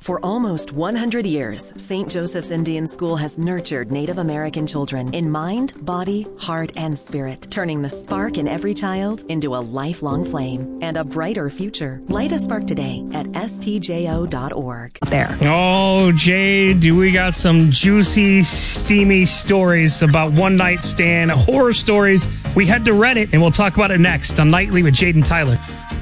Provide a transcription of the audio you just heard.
For almost 100 years, St. Joseph's Indian School has nurtured Native American children in mind, body, heart, and spirit, turning the spark in every child into a lifelong flame and a brighter future. Light a spark today at stjo.org. There. Oh, Jade, we got some juicy, steamy stories about one-night stand, horror stories. We head to Reddit, and we'll talk about it next on Nightly with Jade and Tyler.